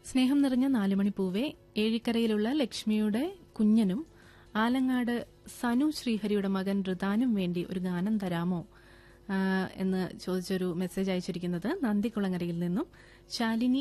സ്നേഹം നിറഞ്ഞ 4 മണിപ്പൂവെ, ഏഴിക്കരയിലുള്ള ലക്ഷ്മിയുടെ കുഞ്ഞനും ആലങ്ങാട് സനു ശ്രീഹരിയുടെ മകൻ ഋതാനും വേണ്ടി ഒരു ഗാനം തരാമോ എന്ന് ചോദിച്ചൊരു മെസ്സേജ് അയച്ചിരിക്കുന്നത് നന്ദികുളങ്ങരയിൽ നിന്നും ശാലിനി